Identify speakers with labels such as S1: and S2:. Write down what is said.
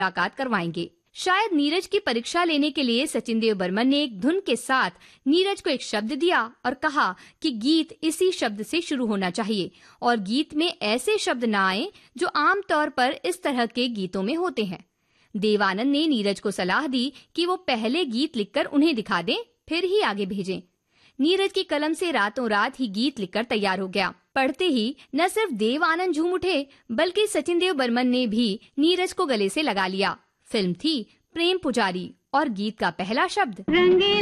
S1: मुलाकात करवाएंगे। शायद नीरज की परीक्षा लेने के लिए सचिन देव बर्मन ने एक धुन के साथ नीरज को एक शब्द दिया और कहा कि गीत इसी शब्द से शुरू होना चाहिए और गीत में ऐसे शब्द न आए जो आमतौर पर इस तरह के गीतों में होते हैं। देव आनंद ने नीरज को सलाह दी कि वो पहले गीत लिखकर उन्हें दिखा दें, फिर ही आगे भेजें। नीरज की कलम से रातों रात ही गीत लिखकर तैयार हो गया। पढ़ते ही न सिर्फ देव आनंद झूम उठे बल्कि सचिन देव बर्मन ने भी नीरज को गले से लगा लिया। फिल्म थी प्रेम पुजारी और गीत का पहला शब्द